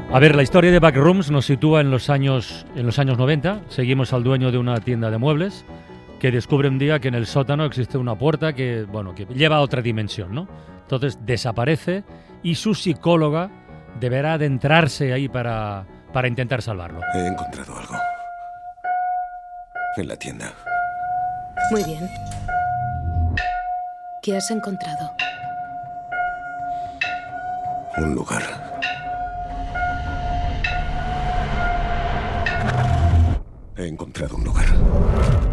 A ver, la historia de Backrooms nos sitúa en los años 90. Seguimos al dueño de una tienda de muebles que descubre un día que en el sótano existe una puerta que lleva a otra dimensión, ¿no? Entonces desaparece y su psicóloga deberá adentrarse ahí para intentar salvarlo. He encontrado algo. En la tienda. Muy bien. ¿Qué has encontrado? Un lugar. He encontrado un lugar.